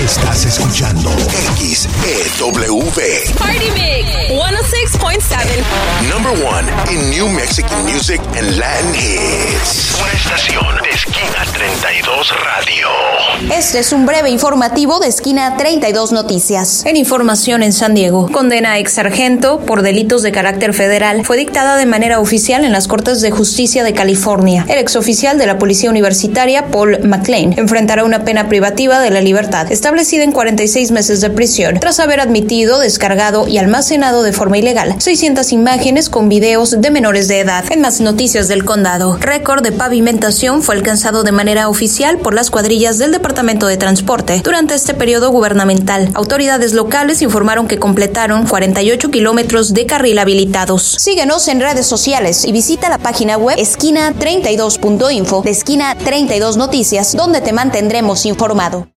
Estás escuchando XEW. Party Mix 106.7. Number one in New Mexican music and Latin hits. Una estación de Esquina 32 Radio. Este es un breve informativo de Esquina 32 Noticias. En información en San Diego, condena a ex sargento por delitos de carácter federal fue dictada de manera oficial en las Cortes de Justicia de California. El exoficial de la Policía Universitaria, Paul McLean, enfrentará una pena privativa de la libertad, establecida en 46 meses de prisión, tras haber admitido, descargado y almacenado de forma ilegal 600 imágenes con videos de menores de edad. En más noticias del condado, récord de pavimentación fue alcanzado de manera oficial por las cuadrillas del Departamento de Transporte durante este periodo gubernamental. Autoridades locales informaron que completaron 48 kilómetros de carril habilitados. Síguenos en redes sociales y visita la página web esquina32.info de Esquina 32 Noticias, donde te mantendremos informado.